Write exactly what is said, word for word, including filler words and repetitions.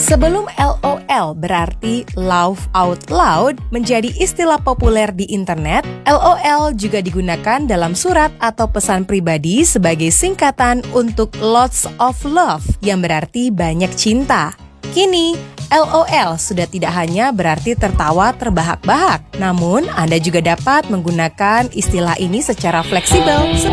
Sebelum LOL berarti laugh out loud menjadi istilah populer di internet, LOL juga digunakan dalam surat atau pesan pribadi sebagai singkatan untuk lots of love yang berarti banyak cinta. Kini, LOL sudah tidak hanya berarti tertawa terbahak-bahak, namun Anda juga dapat menggunakan istilah ini secara fleksibel.